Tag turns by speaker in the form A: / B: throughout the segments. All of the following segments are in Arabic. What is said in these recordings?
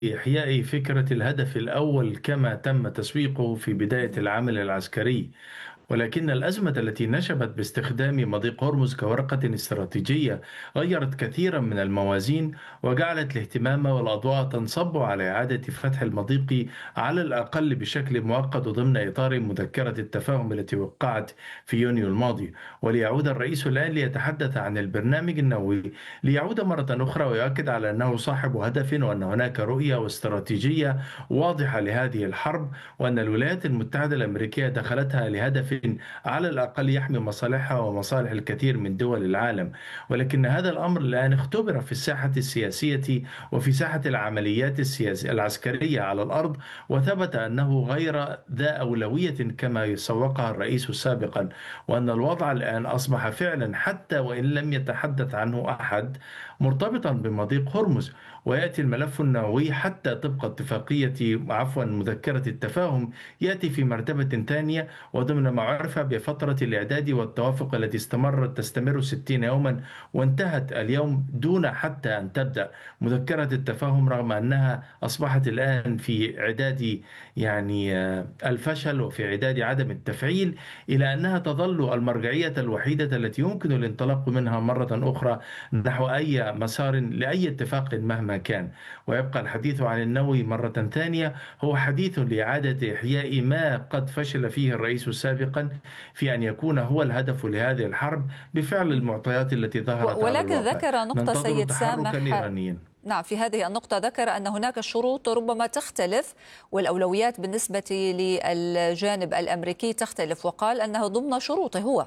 A: إحياء فكرة الهدف الأول كما تم تسويقه في بداية
B: اهم.
A: العمل العسكري، ولكن الأزمة التي نشبت باستخدام مضيق هرمز كورقة استراتيجية غيرت كثيرا من الموازين، وجعلت الاهتمام والأضواء تنصب على إعادة فتح المضيق على الأقل بشكل مؤقت ضمن إطار مذكرة التفاهم التي وقعت في يونيو الماضي. وليعود الرئيس الآن ليتحدث عن البرنامج النووي، ليعود مرة أخرى ويؤكد على أنه صاحب هدف، وأن هناك رؤية واستراتيجية واضحة لهذه الحرب، وأن الولايات المتحدة الأمريكية دخلتها لهدف على الأقل يحمي مصالحها ومصالح الكثير من دول العالم. ولكن هذا الأمر الآن اختبر في الساحة السياسية وفي ساحة العمليات السياسية العسكرية على الأرض، وثبت أنه غير ذا أولوية كما سوقها الرئيس سابقا، وأن الوضع الآن أصبح فعلا، حتى وإن لم يتحدث عنه أحد، مرتبطا بمضيق هرمز. ويأتي الملف النووي حتى طبق مذكرة التفاهم يأتي في مرتبة ثانية، وضمن ما عرف بفترة الإعداد والتوافق التي تستمر 60 يوما، وانتهت اليوم دون حتى أن تبدأ مذكرة التفاهم، رغم أنها أصبحت الآن في إعداد الفشل وفي إعداد عدم التفعيل، إلى أنها تظل المرجعية الوحيدة التي يمكن الانطلاق منها مرة أخرى نحو أي مسار لأي اتفاق مهما كان. ويبقى الحديث عن النووي مرة ثانية هو حديث لإعادة إحياء ما قد فشل فيه الرئيس سابقا في أن يكون هو الهدف لهذه الحرب بفعل المعطيات التي ظهرت على
B: ولكن
A: الواقع.
B: ذكر نقطة
A: ننتظر
B: سيد
A: تحركا
B: سامح.
A: إيرانيا.
B: نعم، في هذه النقطة ذكر أن هناك شروط ربما تختلف، والأولويات بالنسبة للجانب الأمريكي تختلف، وقال أنه ضمن شروطه هو.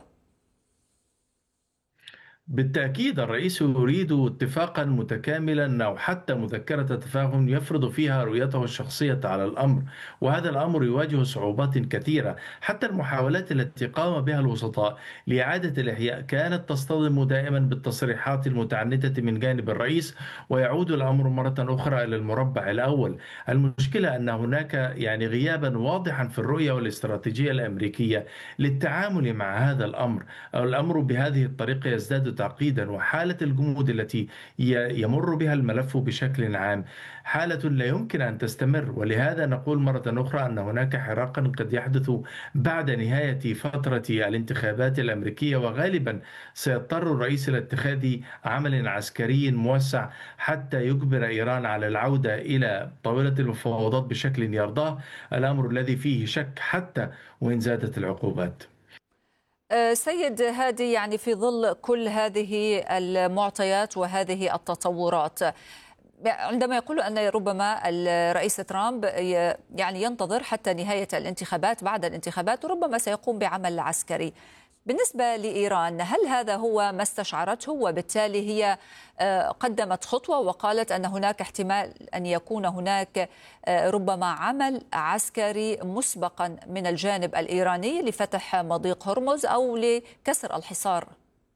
A: بالتأكيد الرئيس يريد اتفاقا متكاملا، أو حتى مذكرة تفاهم يفرض فيها رؤيته الشخصية على الأمر، وهذا الأمر يواجه صعوبات كثيرة. حتى المحاولات التي قام بها الوسطاء لإعادة الإحياء كانت تصطدم دائما بالتصريحات المتعنتة من جانب الرئيس، ويعود الأمر مرة أخرى إلى المربع الأول. المشكلة أن هناك غيابا واضحا في الرؤية والاستراتيجية الأمريكية للتعامل مع هذا الأمر. الأمر بهذه الطريقة يزداد تعقيدا، وحالة الجمود التي يمر بها الملف بشكل عام حالة لا يمكن أن تستمر. ولهذا نقول مرة أخرى أن هناك حراكا قد يحدث بعد نهاية فترة الانتخابات الأمريكية، وغالبا سيضطر الرئيس إلى اتخاذ عمل عسكري موسع حتى يجبر إيران على العودة إلى طاولة المفاوضات بشكل يرضاه، الأمر الذي فيه شك حتى وإن زادت العقوبات.
B: سيد هادي، يعني في ظل كل هذه المعطيات وهذه التطورات، عندما يقول أن ربما الرئيس ترامب يعني ينتظر حتى نهاية الانتخابات، بعد الانتخابات ربما سيقوم بعمل عسكري، بالنسبة لإيران هل هذا هو ما استشعرته، وبالتالي هي قدمت خطوة وقالت أن هناك احتمال أن يكون هناك ربما عمل عسكري مسبقا من الجانب الإيراني لفتح مضيق هرمز أو لكسر الحصار؟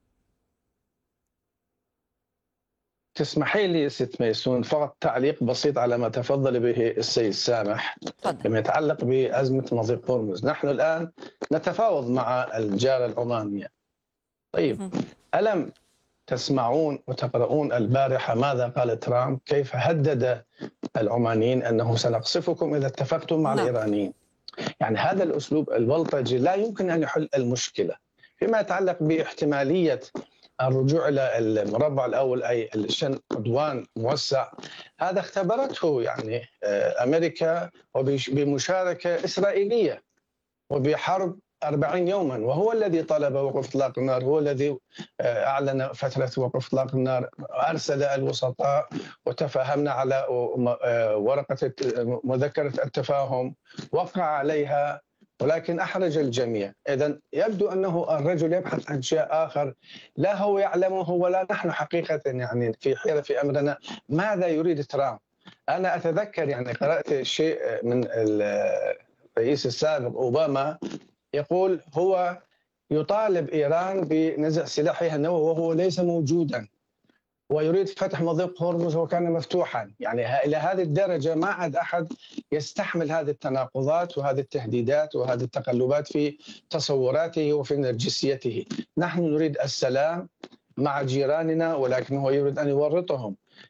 C: تسمحي لي ست ميسون فقط تعليق بسيط على ما تفضل به السيد سامح
B: تفضل.
C: فيما يتعلق بأزمة مضيق هرمز. نحن الآن نتفاوض مع الجارة العمانية. طيب، ألم تسمعون وتقرؤون البارحة ماذا قال ترامب؟ كيف هدد العمانيين أنه سنقصفكم إذا اتفقتم مع الإيرانيين. يعني هذا الأسلوب البلطجي لا يمكن أن يحل المشكلة. فيما يتعلق باحتمالية الرجوع إلى المربع الأول أي الشن عدوان موسع، هذا اختبرته أمريكا وبمشاركة إسرائيلية وبحرب 40 يوما، وهو الذي طلب وقف إطلاق النار، هو الذي أعلن فترة وقف إطلاق النار، أرسل الوسطاء وتفاهمنا على ورقة مذكرة التفاهم، وقع عليها، ولكن أحرج الجميع. إذن يبدو أنه الرجل يبحث عن شيء آخر لا هو يعلمه ولا نحن حقيقة في حيرة في أمرنا ماذا يريد ترامب. أنا أتذكر قرأت شيء من الرئيس السابق أوباما يقول هو يطالب إيران بنزع سلاحها النووي وهو ليس موجودا، ويريد فتح مضيق هرمز وكان مفتوحا. إلى هذه الدرجة ما عاد أحد يستحمل هذه التناقضات وهذه التهديدات وهذه التقلبات في تصوراته وفي نرجسيته. نحن نريد السلام مع جيراننا، ولكن هو يريد أن يورطهم.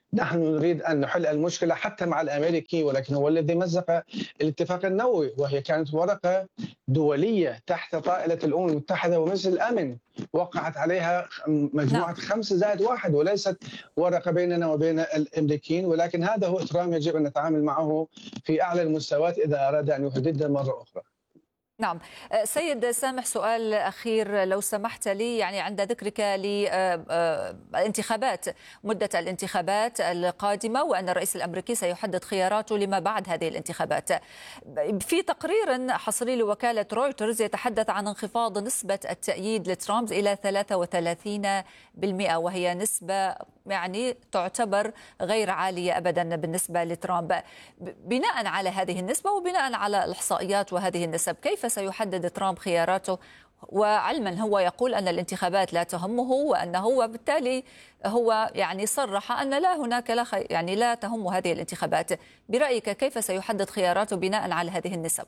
C: نحن نريد أن نحل المشكلة حتى مع الأمريكي، ولكن هو الذي مزق الاتفاق النووي، وهي كانت ورقة دولية تحت طائلة الأمم المتحدة ومجلس الأمن، وقعت عليها مجموعة 5+1 وليست ورقة بيننا وبين الأمريكيين. ولكن هذا هو ترامب، يجب أن نتعامل معه في أعلى المستويات إذا أراد أن يهددنا مرة أخرى.
B: نعم. سيد سامح، سؤال أخير لو سمحت لي، يعني عند ذكرك للانتخابات، مدة الانتخابات القادمة، وأن الرئيس الأمريكي سيحدد خياراته لما بعد هذه الانتخابات، في تقرير حصري لوكالة رويترز يتحدث عن انخفاض نسبة التأييد لترامب إلى 33%، وهي نسبة يعني تعتبر غير عالية أبدا بالنسبة لترامب. بناء على هذه النسبة وبناء على الإحصائيات وهذه النسب، كيف سيحدد ترامب خياراته، وعلما هو يقول أن الانتخابات لا تهمه، وأنه بالتالي هو يعني صرح أن لا هناك لا تهم هذه الانتخابات؟ برأيك كيف سيحدد خياراته بناء على هذه النسب؟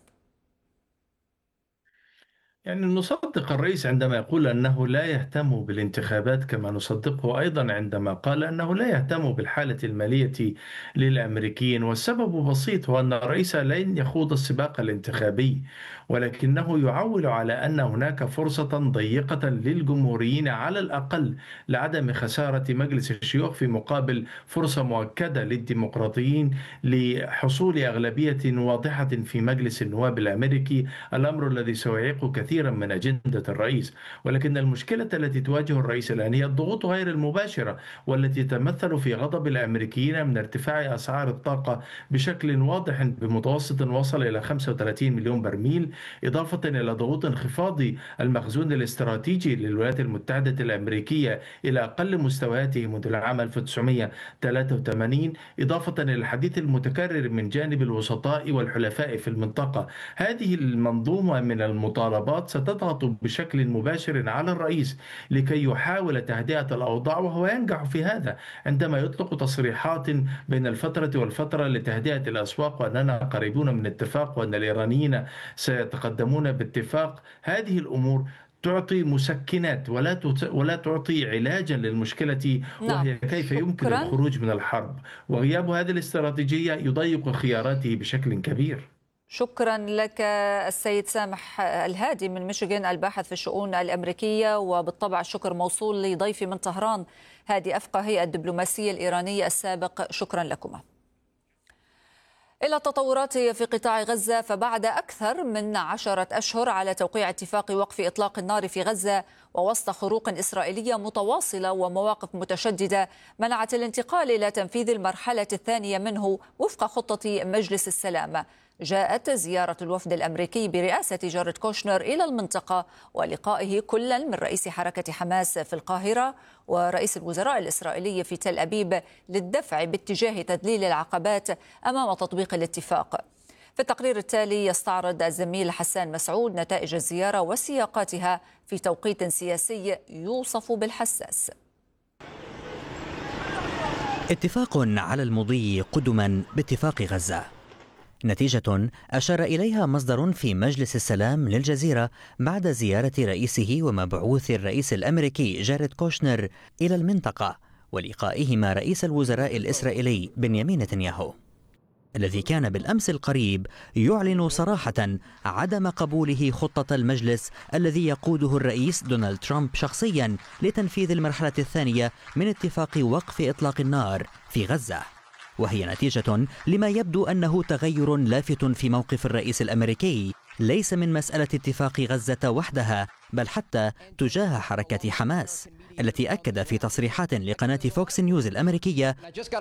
A: يعني نصدق الرئيس عندما يقول أنه لا يهتم بالانتخابات، كما نصدقه أيضا عندما قال أنه لا يهتم بالحالة المالية للأمريكيين. والسبب بسيط، هو أن الرئيس لن يخوض السباق الانتخابي، ولكنه يعول على أن هناك فرصة ضيقة للجمهوريين على الأقل لعدم خسارة مجلس الشيوخ، في مقابل فرصة مؤكدة للديمقراطيين لحصول أغلبية واضحة في مجلس النواب الأمريكي، الأمر الذي سيعيق كثيرا من أجندة الرئيس. ولكن المشكلة التي تواجه الرئيس الآن هي الضغوط غير المباشرة، والتي تتمثل في غضب الأمريكيين من ارتفاع أسعار الطاقة بشكل واضح بمتوسط وصل إلى 35 مليون برميل، إضافة إلى ضغوط انخفاض المخزون الاستراتيجي للولايات المتحدة الأمريكية إلى أقل مستوياته منذ العام 1983، إضافة إلى الحديث المتكرر من جانب الوسطاء والحلفاء في المنطقة. هذه المنظومة من المطالبات ستضغط بشكل مباشر على الرئيس لكي يحاول تهدئة الأوضاع، وهو ينجح في هذا عندما يطلق تصريحات بين الفترة والفترة لتهدئة الأسواق، وأننا قريبون من اتفاق، وأن الإيرانيين سيتقدمون باتفاق. هذه الأمور تعطي مسكنات ولا تعطي علاجا للمشكلة، وهي كيف يمكن الخروج من الحرب. وغياب هذه الاستراتيجية يضيق خياراته بشكل كبير.
B: شكرا لك السيد سامح الهادي من ميشيغان، الباحث في الشؤون الأمريكية، وبالطبع الشكر موصول لضيفي من طهران هادي أفقه، هيئة الدبلوماسية الإيرانية السابق. شكرا لكما. إلى التطورات في قطاع غزة، فبعد أكثر من 10 أشهر على توقيع اتفاق وقف إطلاق النار في غزة، ووسط خروق إسرائيلية متواصلة ومواقف متشددة منعت الانتقال إلى تنفيذ المرحلة الثانية منه وفق خطة مجلس السلام، جاءت زيارة الوفد الأمريكي برئاسة جاريد كوشنر إلى المنطقة ولقائه كلا من رئيس حركة حماس في القاهرة ورئيس الوزراء الإسرائيلي في تل أبيب للدفع باتجاه تذليل العقبات أمام تطبيق الاتفاق. في التقرير التالي يستعرض الزميل حسان مسعود نتائج الزيارة وسياقاتها في توقيت سياسي يوصف بالحساس.
D: اتفاق على المضي قدما باتفاق غزة، نتيجة أشار إليها مصدر في مجلس السلام للجزيرة بعد زيارة رئيسه ومبعوث الرئيس الأمريكي جاريد كوشنر إلى المنطقة ولقائهما رئيس الوزراء الإسرائيلي بنيامين نتنياهو، الذي كان بالأمس القريب يعلن صراحة عدم قبوله خطة المجلس الذي يقوده الرئيس دونالد ترامب شخصيا لتنفيذ المرحلة الثانية من اتفاق وقف إطلاق النار في غزة، وهي نتيجة لما يبدو أنه تغير لافت في موقف الرئيس الأمريكي، ليس من مسألة اتفاق غزة وحدها بل حتى تجاه حركة حماس، التي أكد في تصريحات لقناة فوكس نيوز الأمريكية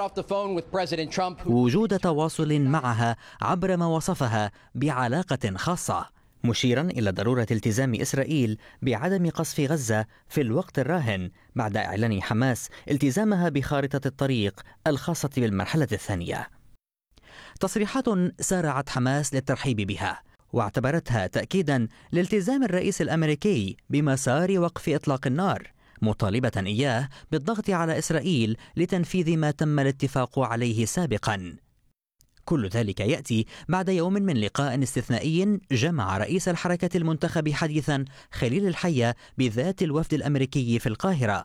D: وجود تواصل معها عبر ما وصفها بعلاقة خاصة، مشيرا إلى ضرورة التزام إسرائيل بعدم قصف غزة في الوقت الراهن بعد إعلان حماس التزامها بخارطة الطريق الخاصة بالمرحلة الثانية. تصريحات سارعت حماس للترحيب بها واعتبرتها تأكيدا لالتزام الرئيس الأمريكي بمسار وقف إطلاق النار، مطالبة إياه بالضغط على إسرائيل لتنفيذ ما تم الاتفاق عليه سابقا. كل ذلك يأتي بعد يوم من لقاء استثنائي جمع رئيس الحركة المنتخب حديثا خليل الحية بذات الوفد الأمريكي في القاهرة،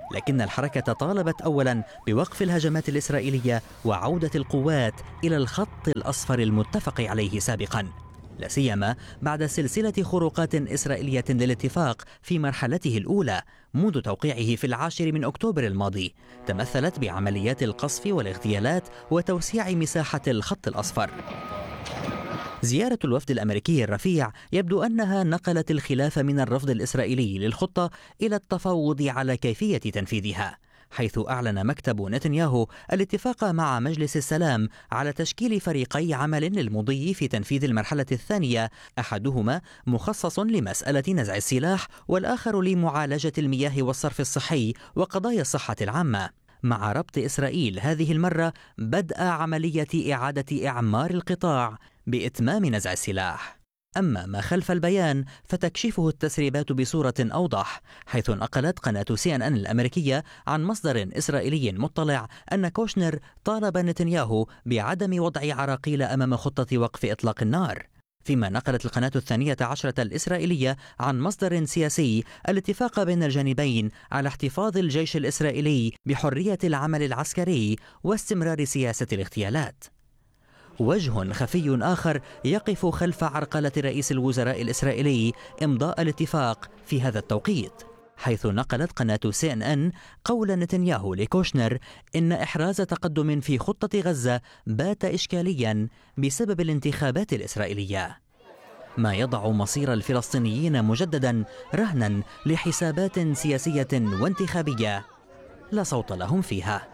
D: لكن الحركة طالبت أولا بوقف الهجمات الإسرائيلية وعودة القوات إلى الخط الأصفر المتفق عليه سابقا، لا سيما بعد سلسلة خروقات إسرائيلية للاتفاق في مرحلته الأولى منذ توقيعه في 10 أكتوبر الماضي، تمثلت بعمليات القصف والاغتيالات وتوسيع مساحة الخط الأصفر. زيارة الوفد الأمريكي الرفيع يبدو أنها نقلت الخلاف من الرفض الإسرائيلي للخطة إلى التفاوض على كيفية تنفيذها، حيث أعلن مكتب نتنياهو الاتفاق مع مجلس السلام على تشكيل فريقي عمل للمضي في تنفيذ المرحلة الثانية، أحدهما مخصص لمسألة نزع السلاح والآخر لمعالجة المياه والصرف الصحي وقضايا الصحة العامة، مع ربط إسرائيل هذه المرة بدء عملية إعادة إعمار القطاع بإتمام نزع السلاح. أما ما خلف البيان فتكشفه التسريبات بصورة أوضح، حيث نقلت قناة CNN الأمريكية عن مصدر إسرائيلي مطلع أن كوشنر طالب نتنياهو بعدم وضع عراقيل أمام خطة وقف إطلاق النار، فيما نقلت القناة الثانية عشرة الإسرائيلية عن مصدر سياسي الاتفاق بين الجانبين على احتفاظ الجيش الإسرائيلي بحرية العمل العسكري واستمرار سياسة الاغتيالات. وجه خفي آخر يقف خلف عرقلة رئيس الوزراء الإسرائيلي إمضاء الاتفاق في هذا التوقيت، حيث نقلت قناة CNN قول نتنياهو لكوشنر إن إحراز تقدم في خطة غزة بات إشكاليا بسبب الانتخابات الإسرائيلية، ما يضع مصير الفلسطينيين مجددا رهنا لحسابات سياسية وانتخابية لا صوت لهم فيها.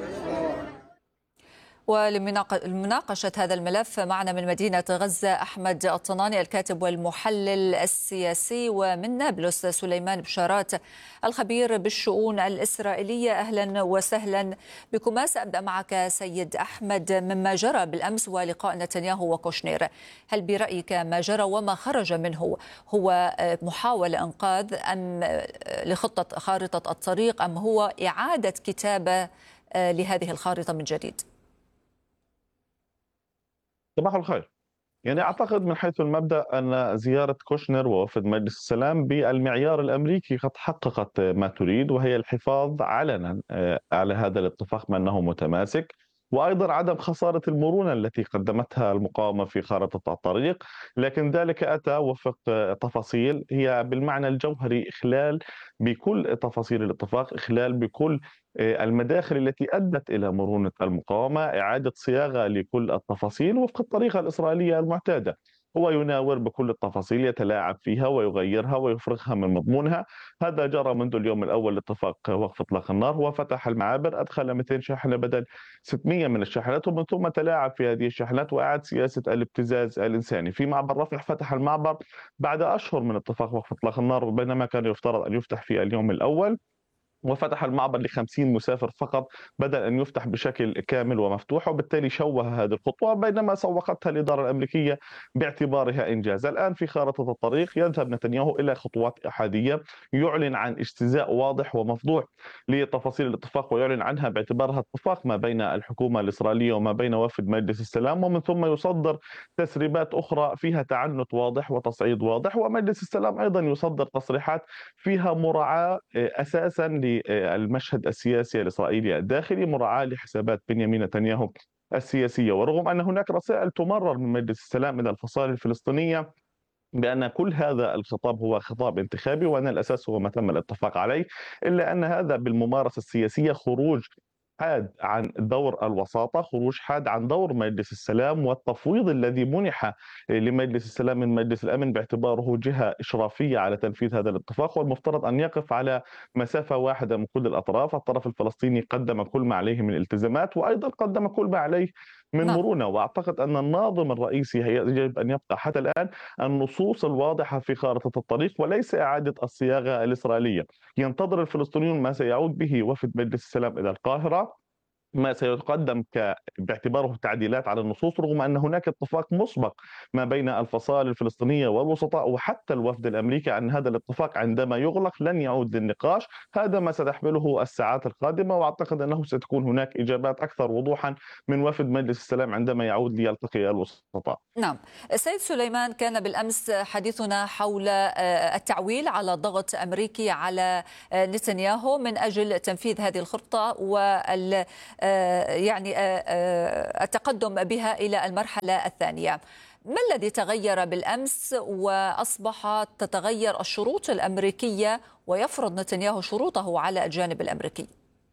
B: ولمناقشة هذا الملف معنا من مدينة غزة أحمد الطناني الكاتب والمحلل السياسي، ومن نابلس سليمان بشارات الخبير بالشؤون الإسرائيلية. أهلا وسهلا بكما. سأبدأ معك سيد أحمد، مما جرى بالأمس ولقاء نتنياهو وكوشنير، هل برأيك ما جرى وما خرج منه هو محاولة إنقاذ أم لخطة خارطة الطريق، أم هو إعادة كتابة لهذه الخارطة من جديد؟
E: صباح الخير. أعتقد من حيث المبدأ أن زيارة كوشنر ووفد مجلس السلام بالمعيار الأمريكي قد حققت ما تريد، وهي الحفاظ علنا على هذا الاتفاق بأنه متماسك، وأيضا عدم خسارة المرونة التي قدمتها المقاومة في خارطة الطريق. لكن ذلك أتى وفق تفاصيل هي بالمعنى الجوهري إخلال بكل تفاصيل الاتفاق، إخلال بكل المداخل التي أدت إلى مرونة المقاومة، إعادة صياغة لكل التفاصيل وفق الطريقة الإسرائيلية المعتادة. هو يناور بكل التفاصيل، يتلاعب فيها ويغيرها ويفرغها من مضمونها. هذا جرى منذ اليوم الأول لاتفاق وقف إطلاق النار. هو فتح المعابر، أدخل 200 شاحنة بدل 600 من الشاحنات، ومن ثم تلاعب في هذه الشاحنات وأعاد سياسة الابتزاز الإنساني. في معبر رفح فتح المعبر بعد أشهر من اتفاق وقف إطلاق النار، بينما كان يفترض أن يفتح في اليوم الأول، وفتح المعبر ل50 مسافر فقط بدل أن يفتح بشكل كامل ومفتوح، وبالتالي شوه هذه الخطوة بينما سوقتها الإدارة الأمريكية باعتبارها إنجاز. الآن في خارطة الطريق يذهب نتنياهو إلى خطوات أحادية، يعلن عن اجتزاء واضح ومفضوح لتفاصيل الاتفاق ويعلن عنها باعتبارها اتفاق ما بين الحكومة الإسرائيلية وما بين وفد مجلس السلام، ومن ثم يصدر تسريبات أخرى فيها تعنت واضح وتصعيد واضح، ومجلس السلام أيضا يصدر تصريحات فيها مراعاة أساسا المشهد السياسي الإسرائيلي الداخلي، مراعاة لحسابات بنيامين نتنياهو السياسية. ورغم أن هناك رسائل تمرر من مجلس السلام إلى الفصائل الفلسطينية بأن كل هذا الخطاب هو خطاب انتخابي وأن الأساس هو ما تم الاتفاق عليه، إلا أن هذا بالممارسة السياسية خروج حاد عن دور الوساطة، خروج حاد عن دور مجلس السلام والتفويض الذي منح لمجلس السلام من مجلس الأمن باعتباره جهة إشرافية على تنفيذ هذا الاتفاق، والمفترض أن يقف على مسافة واحدة من كل الأطراف. الطرف الفلسطيني قدم كل ما عليه من التزامات، وأيضا قدم كل ما عليه من مرونة. وأعتقد أن الناظم الرئيسي يجب أن يبقى حتى الآن النصوص الواضحة في خارطة الطريق وليس إعادة الصياغة الإسرائيلية. ينتظر الفلسطينيون ما سيعود به وفد مجلس السلام إلى القاهرة ما سيقدم باعتباره تعديلات على النصوص، رغم أن هناك اتفاق مسبق ما بين الفصائل الفلسطينية والوسطاء وحتى الوفد الأمريكي أن هذا الاتفاق عندما يغلق لن يعود للنقاش. هذا ما ستحمله الساعات القادمة، وأعتقد أنه ستكون هناك إجابات أكثر وضوحا من وفد مجلس السلام عندما يعود ليلتقي الوسطاء.
B: نعم. سيد سليمان، كان بالأمس حديثنا حول التعويل على ضغط أمريكي على نتنياهو من أجل تنفيذ هذه الخطة وال يعني التقدم بها إلى المرحلة الثانية. ما الذي تغير بالأمس وأصبحت تتغير الشروط الأمريكية ويفرض نتنياهو شروطه على الجانب الأمريكي؟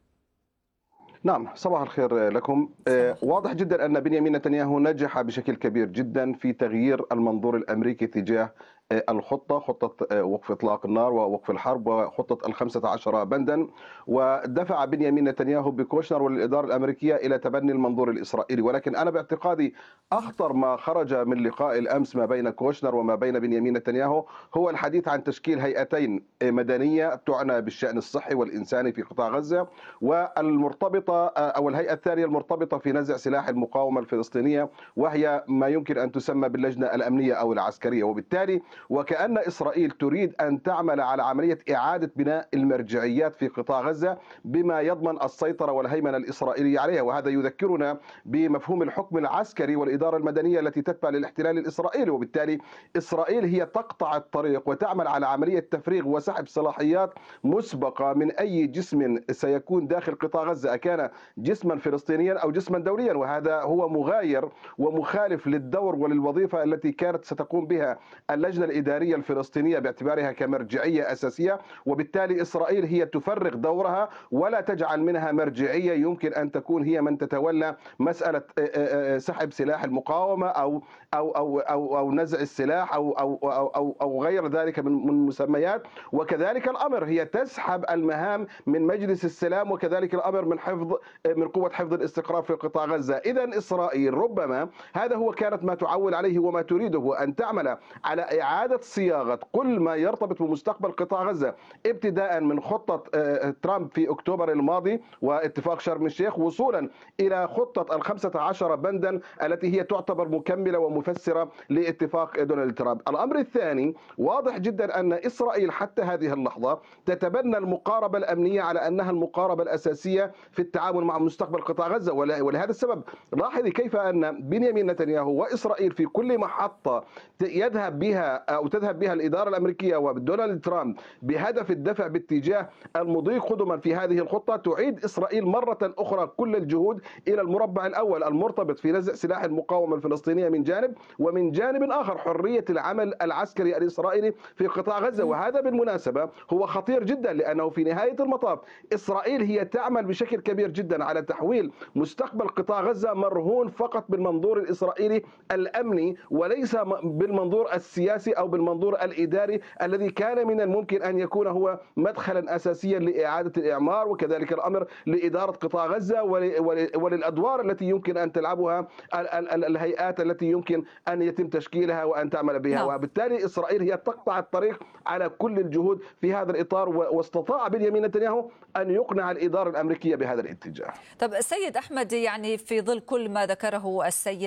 F: نعم، صباح الخير لكم. واضح جدا أن بنيامين نتنياهو نجح بشكل كبير جدا في تغيير المنظور الأمريكي تجاه الخطة، خطة وقف إطلاق النار ووقف الحرب وخطة 15 بندا، ودفع بنيامين نتنياهو بكوشنر والإدارة الأمريكية إلى تبني المنظور الإسرائيلي. ولكن أنا باعتقادي أخطر ما خرج من لقاء الأمس ما بين كوشنر وما بين بنيامين نتنياهو هو الحديث عن تشكيل هيئتين مدنية تعنى بالشأن الصحي والإنساني في قطاع غزة، والمرتبطة أو الهيئة الثانية المرتبطة في نزع سلاح المقاومة الفلسطينية، وهي ما يمكن أن تسمى باللجنة الأمنية أو العسكرية. وبالتالي وكأن إسرائيل تريد أن تعمل على عملية إعادة بناء المرجعيات في قطاع غزة بما يضمن السيطرة والهيمنة الإسرائيلية عليها، وهذا يذكرنا بمفهوم الحكم العسكري والإدارة المدنية التي تتبع للاحتلال الإسرائيلي. وبالتالي إسرائيل هي تقطع الطريق وتعمل على عملية تفريغ وسحب صلاحيات مسبقة من أي جسم سيكون داخل قطاع غزة، أكان جسما فلسطينيا أو جسما دوليا، وهذا هو مغاير ومخالف للدور وللوظيفة التي كانت ستقوم بها اللجنة الإدارية الفلسطينية باعتبارها كمرجعية أساسية. وبالتالي إسرائيل هي تفرغ دورها ولا تجعل منها مرجعية يمكن أن تكون هي من تتولى مسألة سحب سلاح المقاومة أو نزع السلاح أو غير ذلك من مسميات. وكذلك الأمر هي تسحب المهام من مجلس السلام، وكذلك الأمر من قوة حفظ الاستقرار في قطاع غزة. إذن إسرائيل ربما هذا هو كانت ما تعول عليه وما تريده، أن تعمل على إعادة صياغة كل ما يرتبط بمستقبل قطاع غزة، ابتداء من خطة ترامب في أكتوبر الماضي واتفاق شرم الشيخ، وصولا إلى خطة 15 بندا التي هي تعتبر مكملة ومفسرة لاتفاق دونالد ترامب. الأمر الثاني، واضح جدا أن إسرائيل حتى هذه اللحظة تتبنى المقاربة الأمنية على أنها المقاربة الأساسية في التعامل مع مستقبل قطاع غزة. ولهذا السبب لاحظي كيف أن بنيامين نتنياهو وإسرائيل في كل محطة يذهب بها أو تذهب بها الإدارة الأمريكية ودونالد ترامب بهدف الدفع باتجاه المضي قدما في هذه الخطة، تعيد إسرائيل مرة أخرى كل الجهود إلى المربع الأول المرتبط في نزع سلاح المقاومة الفلسطينية من جانب، ومن جانب آخر حرية العمل العسكري الإسرائيلي في قطاع غزة. وهذا بالمناسبة هو خطير جدا، لأنه في نهاية المطاف إسرائيل هي تعمل بشكل كبير جدا على تحويل مستقبل قطاع غزة مرهون فقط بالمنظور الإسرائيلي الأمني، وليس بالمنظور السياسي أو بالمنظور الإداري الذي كان من الممكن أن يكون هو مدخلا أساسيا لإعادة الإعمار، وكذلك الأمر لإدارة قطاع غزة وللأدوار التي يمكن أن تلعبها الهيئات التي يمكن أن يتم تشكيلها وأن تعمل بها. وبالتالي إسرائيل هي تقطع الطريق على كل الجهود في هذا الإطار، واستطاع بنيامين نتنياهو أن يقنع الإدارة الأمريكية بهذا الاتجاه.
B: طب سيد أحمد، يعني في ظل كل ما ذكره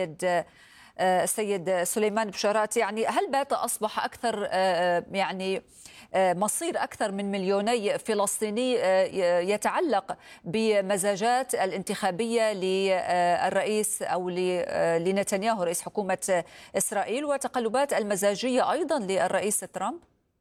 B: السيد سليمان بشارات، يعني هل بات أصبح أكثر يعني مصير أكثر من 2 مليون فلسطيني يتعلق بمزاجات الانتخابية للرئيس أو لنتنياهو رئيس حكومة إسرائيل وتقلبات المزاجية أيضا للرئيس ترامب؟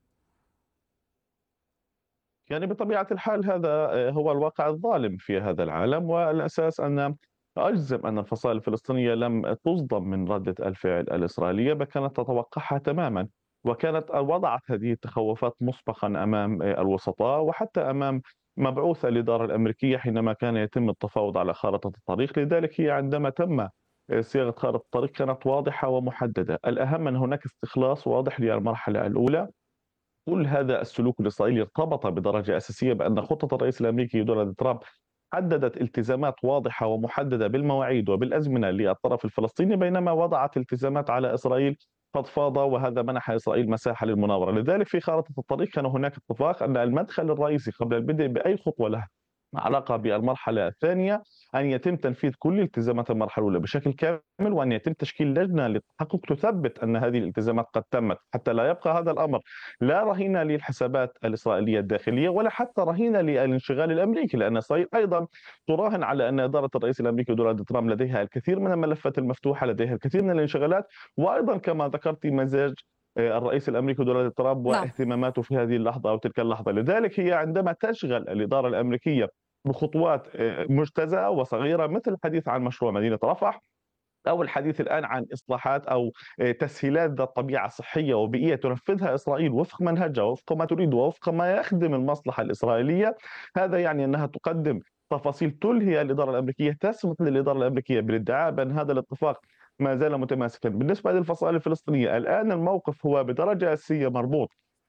E: يعني بطبيعة الحال هذا هو الواقع الظالم في هذا العالم، والأساس أن أجزم أن الفصائل الفلسطينية لم تصدم من ردة الفعل الإسرائيلية، بل كانت تتوقعها تماما، وكانت وضعت هذه التخوفات مسبقا أمام الوسطاء وحتى أمام مبعوث الإدارة الأمريكية حينما كان يتم التفاوض على خارطة الطريق. لذلك هي عندما تم صياغة خارطة الطريق كانت واضحة ومحددة. الأهم أن هناك استخلاص واضح للمرحلة الأولى. كل هذا السلوك الإسرائيلي ارتبط بدرجة أساسية بأن خطة الرئيس الأمريكي دونالد ترامب حددت التزامات واضحة ومحددة بالمواعيد وبالأزمنة للطرف الفلسطيني، بينما وضعت التزامات على إسرائيل فضفاضة، وهذا منح إسرائيل مساحة للمناورة. لذلك في خارطة الطريق كان هناك اتفاق أن المدخل الرئيسي قبل البدء بأي خطوة لها علاقة بالمرحلة الثانية أن يتم تنفيذ كل التزامات المرحلة الأولى بشكل كامل، وأن يتم تشكيل لجنة للتحقق تثبت أن هذه الالتزامات قد تمت، حتى لا يبقى هذا الأمر لا رهين للحسابات الإسرائيلية الداخلية ولا حتى رهين للانشغال الأمريكي، لأن إسرائيل أيضا تراهن على أن إدارة الرئيس الأمريكي دونالد ترامب لديها الكثير من الملفات المفتوحة، لديها الكثير من الانشغالات، وأيضا كما ذكرت مزاج الرئيس الامريكي دونالد ترامب
B: نعم.
E: واهتماماته في هذه اللحظه او تلك اللحظه، لذلك هي عندما تشغل الاداره الامريكيه بخطوات مجتزأة وصغيرة مثل الحديث عن مشروع مدينة رفح أو الحديث الآن عن إصلاحات أو تسهيلات ذات طبيعة صحية وبيئية تنفذها إسرائيل وفق منهجها وفق ما تريد ووفق ما يخدم المصلحة الإسرائيلية، هذا يعني أنها تقدم تفاصيل تلهي الإدارة الأمريكية، تسمح للإدارة الأمريكية بالادعاء بأن هذا الاتفاق ما زال متماسكا. بالنسبة للفصائل الفلسطينية الآن الموقف هو بدرجة أساسية مربوط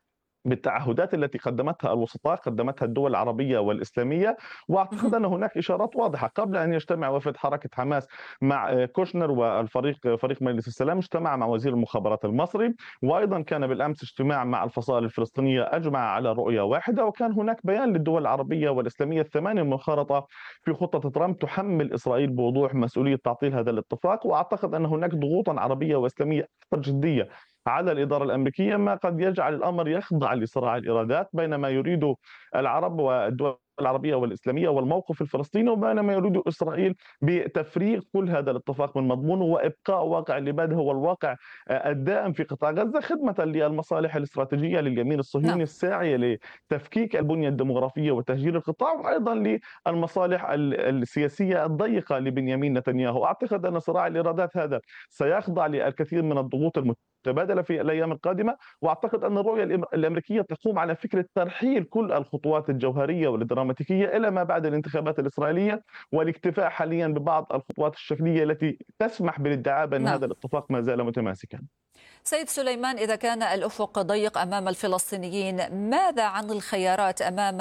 E: بالتعهدات التي قدمتها الوسطاء، قدمتها الدول العربية والإسلامية، وأعتقد أن هناك إشارات واضحة. قبل أن يجتمع وفد حركة حماس مع كوشنر فريق مجلس السلام، اجتمع مع وزير المخابرات المصري، وأيضا كان بالأمس اجتماع مع الفصائل الفلسطينية أجمع على رؤية واحدة، وكان هناك بيان للدول العربية والإسلامية الثمانية المنخرطة في خطة ترامب تحمل إسرائيل بوضوح مسؤولية تعطيل هذا الاتفاق، وأعتقد أن هناك ضغوطا عربية وإسلامية أكثر جدية على الإدارة الأمريكية، ما قد يجعل الأمر يخضع لصراع الإيرادات بين ما يريد العرب والدول العربية والإسلامية والموقف الفلسطيني وبين ما يريد إسرائيل بتفريغ كل هذا الاتفاق من مضمونه وإبقاء واقع الإبادة هو الواقع الدائم في قطاع غزة، خدمة للمصالح الاستراتيجية لليمين الصهيوني الساعية لتفكيك البنية الديمغرافية وتهجير القطاع، وأيضا للمصالح السياسية الضيقة لبنيامين نتنياهو. أعتقد أن صراع الإيرادات هذا سيخضع للكثير من الضغوط المتبادلة في الأيام القادمة، وأعتقد أن الرؤية الأمريكية تقوم على فكرة ترحيل كل الخطوات الجوهرية والدراماتيكية إلى ما بعد الانتخابات الإسرائيلية، والاكتفاء حاليا ببعض الخطوات الشكلية التي تسمح بالادعاء بأن هذا الاتفاق ما زال متماسكا.
B: سيد سليمان، إذا كان الأفق ضيق أمام الفلسطينيين، ماذا عن الخيارات أمام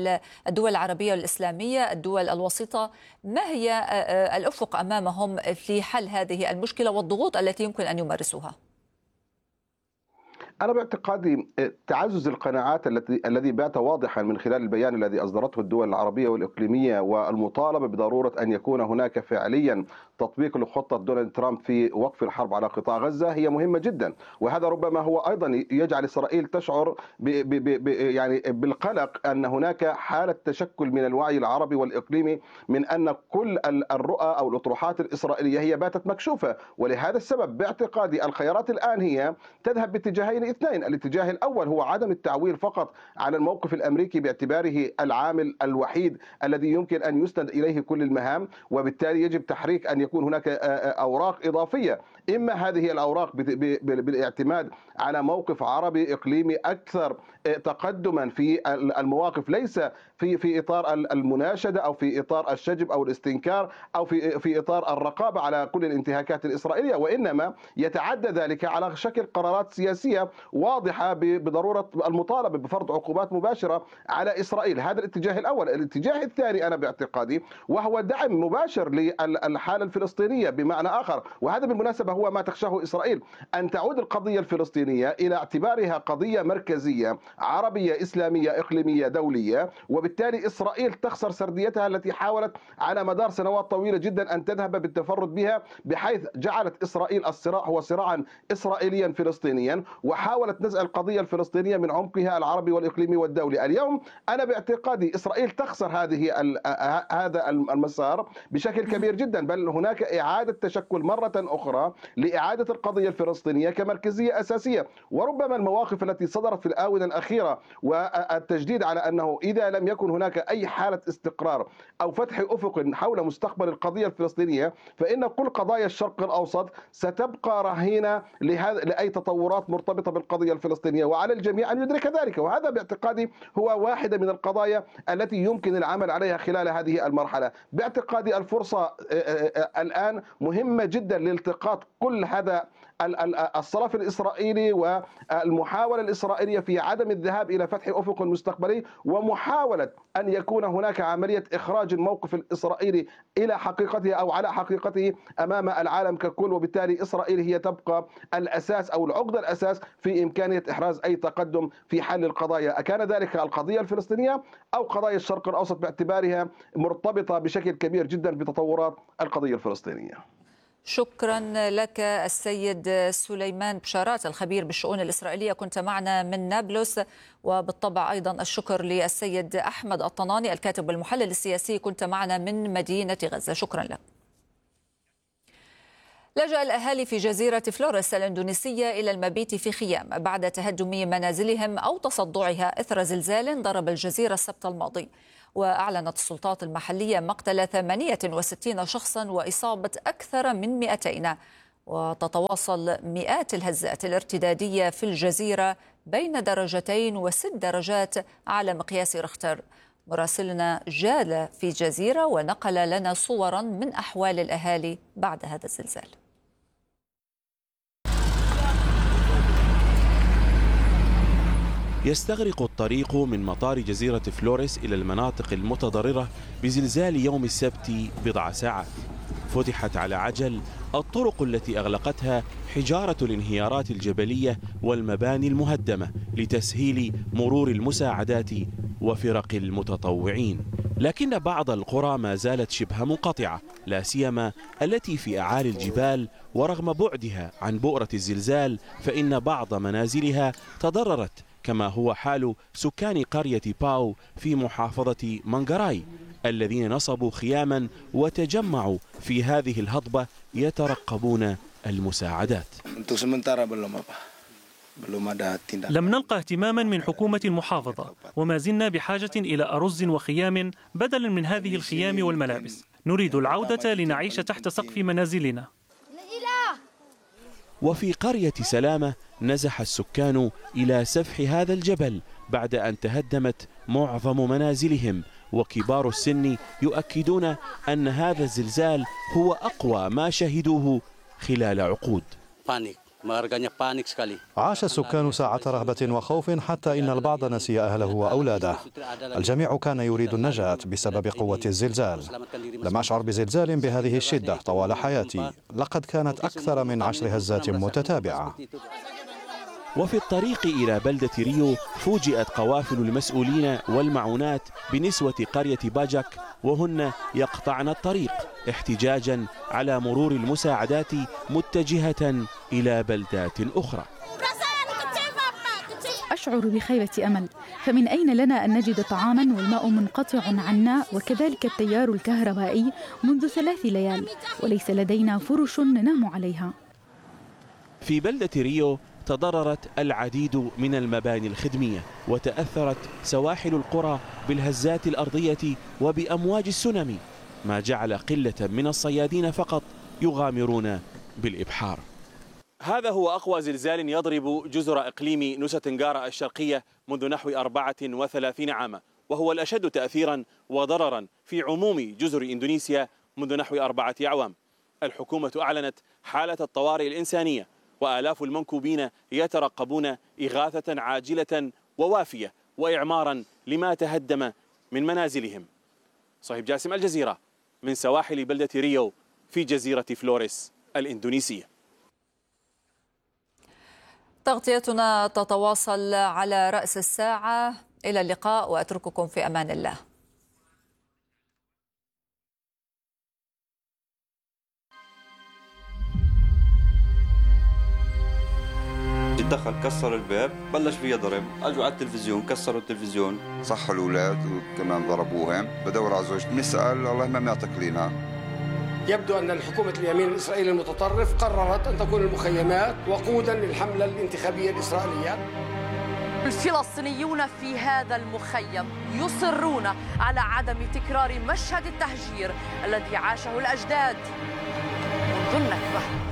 B: الدول العربية والإسلامية، الدول الوسيطة؟ ما هي الأفق أمامهم في حل هذه المشكلة والضغوط التي يمكن أن يمارسوها؟
F: أنا باعتقادي تعزز القناعات الذي بات واضحا من خلال البيان الذي أصدرته الدول العربية والإقليمية والمطالبة بضرورة أن يكون هناك فعليا تطبيق لخطة دونالد ترامب في وقف الحرب على قطاع غزة هي مهمة جدا، وهذا ربما هو أيضا يجعل إسرائيل تشعر يعني بالقلق أن هناك حالة تشكل من الوعي العربي والإقليمي من أن كل الرؤى أو الأطروحات الإسرائيلية هي باتت مكشوفة. ولهذا السبب باعتقادي الخيارات الآن هي تذهب باتجاهين اثنين. الاتجاه الأول هو عدم التعويل فقط على الموقف الأمريكي باعتباره العامل الوحيد الذي يمكن أن يسند إليه كل المهام، وبالتالي يجب تحريك أن يكون هناك أوراق إضافية، إما هذه الأوراق بالاعتماد على موقف عربي إقليمي أكثر تقدما في المواقف، ليس في إطار المناشدة أو في إطار الشجب أو الاستنكار أو في إطار الرقابة على كل الانتهاكات الإسرائيلية، وإنما يتعدى ذلك على شكل قرارات سياسية واضحة بضرورة المطالبة بفرض عقوبات مباشرة على إسرائيل. هذا الاتجاه الأول. الاتجاه الثاني أنا باعتقادي وهو دعم مباشر للحالة الفلسطينية، بمعنى آخر، وهذا بالمناسبة هو ما تخشاه إسرائيل، أن تعود القضية الفلسطينية إلى اعتبارها قضية مركزية عربية إسلامية إقليمية دولية، وبالتالي إسرائيل تخسر سرديتها التي حاولت على مدار سنوات طويلة جدا أن تذهب بالتفرد بها، بحيث جعلت إسرائيل الصراع هو صراعا إسرائيليا فلسطينيا، وحاولت نزع القضية الفلسطينية من عمقها العربي والإقليمي والدولي. اليوم أنا باعتقادي إسرائيل تخسر هذا المسار بشكل كبير جدا، بل هناك إعادة تشكل مرة أخرى لإعادة القضية الفلسطينية كمركزية أساسية. وربما المواقف التي صدرت في الآونة الأخيرة والتجديد على أنه إذا لم يكن هناك أي حالة استقرار أو فتح أفق حول مستقبل القضية الفلسطينية، فإن كل قضايا الشرق الأوسط ستبقى رهينة لأي تطورات مرتبطة بالقضية الفلسطينية، وعلى الجميع أن يدرك ذلك. وهذا باعتقادي هو واحدة من القضايا التي يمكن العمل عليها خلال هذه المرحلة. باعتقادي الفرصة الآن مهمة جدا لالتقاط كل هذا الصرف الإسرائيلي والمحاولة الإسرائيلية في عدم الذهاب إلى فتح أفق مستقبلي، ومحاولة عملية أن يكون هناك عملية إخراج الموقف الإسرائيلي إلى حقيقته أو على حقيقته أمام العالم ككل، وبالتالي إسرائيل هي تبقى الأساس أو العقدة الأساس في إمكانية إحراز أي تقدم في حل القضايا، أكان ذلك القضية الفلسطينية أو قضايا الشرق الأوسط باعتبارها مرتبطة بشكل كبير جدا بتطورات القضية الفلسطينية.
B: شكرا لك السيد سليمان بشارات الخبير بالشؤون الإسرائيلية، كنت معنا من نابلس. وبالطبع أيضا الشكر للسيد أحمد الطناني الكاتب والمحلل السياسي، كنت معنا من مدينة غزة. شكرا لك. لجأ الأهالي في جزيرة فلوريس الإندونيسية إلى المبيت في خيام بعد تهدم منازلهم أو تصدعها إثر زلزال ضرب الجزيرة السبت الماضي. وأعلنت السلطات المحلية مقتل 68 شخصا وإصابة أكثر من 200. وتتواصل مئات الهزات الارتدادية في الجزيرة بين 2 و6 درجات على مقياس ريختر. مراسلنا جال في جزيرة ونقل لنا صورا من أحوال الأهالي بعد هذا الزلزال.
G: يستغرق الطريق من مطار جزيرة فلوريس إلى المناطق المتضررة بزلزال يوم السبت بضع ساعات. فتحت على عجل الطرق التي أغلقتها حجارة الانهيارات الجبلية والمباني المهدمة لتسهيل مرور المساعدات وفرق المتطوعين. لكن بعض القرى ما زالت شبه منقطعة، لا سيما التي في أعالي الجبال، ورغم بعدها عن بؤرة الزلزال فإن بعض منازلها تضررت، كما هو حال سكان قرية باو في محافظة مانغاراي الذين نصبوا خياما وتجمعوا في هذه الهضبة يترقبون المساعدات.
H: لم نلقى اهتماما من حكومة المحافظة، وما زلنا بحاجة إلى أرز وخيام بدلا من هذه الخيام والملابس. نريد العودة لنعيش تحت سقف منازلنا.
G: وفي قرية سلامة نزح السكان إلى سفح هذا الجبل بعد أن تهدمت معظم منازلهم، وكبار السن يؤكدون أن هذا الزلزال هو أقوى ما شهدوه خلال عقود.
I: عاش السكان ساعة رهبة وخوف حتى إن البعض نسي أهله وأولاده. الجميع كان يريد النجاة بسبب قوة الزلزال. لم أشعر بزلزال بهذه الشدة طوال حياتي، لقد كانت أكثر من 10 هزات متتابعة.
G: وفي الطريق إلى بلدة ريو فوجئت قوافل المسؤولين والمعونات بنسوة قرية باجاك وهن يقطعن الطريق احتجاجا على مرور المساعدات متجهة إلى بلدات أخرى.
J: أشعر بخيبة أمل، فمن أين لنا أن نجد طعاما والماء منقطع عنا، وكذلك التيار الكهربائي منذ 3 ليال، وليس لدينا فرش ننام عليها.
G: في بلدة ريو تضررت العديد من المباني الخدمية، وتأثرت سواحل القرى بالهزات الأرضية وبأمواج السونامي، ما جعل قلة من الصيادين فقط يغامرون بالإبحار. هذا هو أقوى زلزال يضرب جزر إقليم نوسا تنغارا الشرقية منذ نحو 34 عاما، وهو الأشد تأثيرا وضررا في عموم جزر إندونيسيا منذ نحو 4 أعوام. الحكومة أعلنت حالة الطوارئ الإنسانية، وآلاف المنكوبين يترقبون إغاثة عاجلة ووافية وإعمارا لما تهدم من منازلهم. صهيب جاسم، الجزيرة، من سواحل بلدة ريو في جزيرة فلوريس الإندونيسية.
B: تغطيتنا تتواصل على رأس الساعة. إلى اللقاء وأترككم في أمان الله.
K: دخل كسر الباب، بلش فيها ضرب، اجوا على التلفزيون كسروا التلفزيون،
L: صحوا الاولاد وكمان ضربوهم. بدور على زوجتي، بنسال الله ما معطيك لنا.
M: يبدو ان الحكومه اليمين الاسرائيلي المتطرف قررت ان تكون المخيمات وقودا للحمله الانتخابيه الاسرائيليه.
N: الفلسطينيون في هذا المخيم يصرون على عدم تكرار مشهد التهجير الذي عاشه الأجداد منذ النكبة.